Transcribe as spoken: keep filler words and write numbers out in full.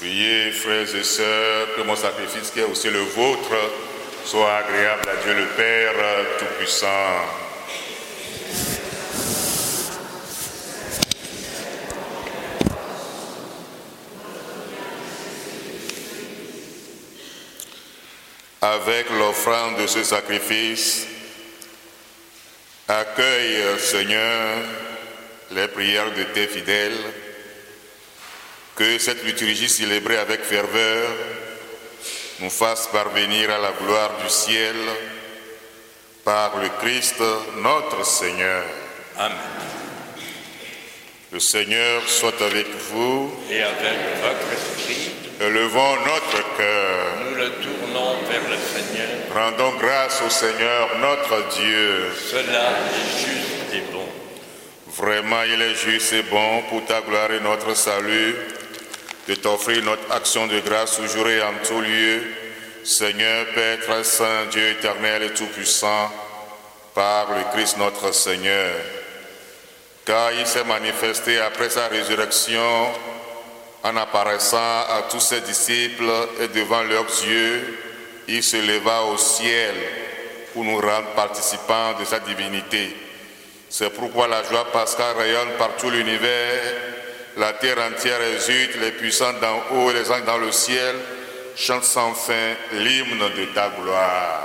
Priez, frères et sœurs, que mon sacrifice, qui est aussi le vôtre, soit agréable à Dieu le Père Tout-Puissant. Avec l'offrande de ce sacrifice, accueille, Seigneur, les prières de tes fidèles, que cette liturgie célébrée avec ferveur nous fasse parvenir à la gloire du ciel par le Christ notre Seigneur. Amen. Le Seigneur soit avec vous. Et avec votre esprit, Élevons notre cœur. nous le tournons vers le Seigneur. Rendons grâce au Seigneur notre Dieu. Cela est juste et bon. Vraiment, il est juste et bon pour ta gloire et notre salut de t'offrir notre action de grâce toujours et en tout lieu, Seigneur, Père très saint, Dieu éternel et tout-puissant, par le Christ notre Seigneur. Car il s'est manifesté après sa résurrection en apparaissant à tous ses disciples et devant leurs yeux, il se leva au ciel pour nous rendre participants de sa divinité. C'est pourquoi la joie pascale rayonne par tout l'univers. La terre entière exulte, les puissants d'en haut et les anges dans le ciel chantent sans fin l'hymne de ta gloire.